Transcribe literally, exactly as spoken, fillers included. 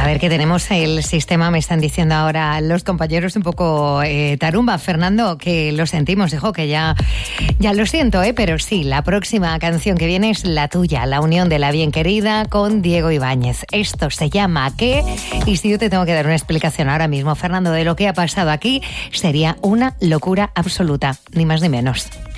A ver, que tenemos el sistema, me están diciendo ahora los compañeros, un poco eh, tarumba. Fernando, que lo sentimos, hijo, que ya, ya lo siento, ¿eh? Pero sí, la próxima canción que viene es la tuya, La unión de la bien querida con Diego Ibáñez. Esto se llama ¿Qué? Y si yo te tengo que dar una explicación ahora mismo, Fernando, de lo que ha pasado aquí, sería una locura absoluta, ni más ni menos.